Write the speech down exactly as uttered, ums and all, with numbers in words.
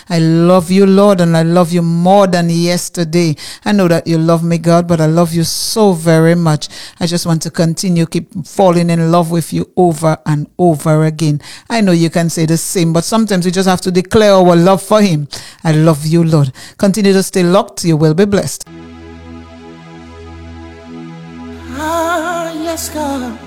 I love you, Lord, and I love you more than yesterday. I know that you love me, God, but I love you so very much. I just want to continue, keep falling in love with you over and over again. I know you can say the same, but sometimes we just have to declare our love for him. I love you, Lord. Continue to stay locked. You will be blessed. Ah, yes, God.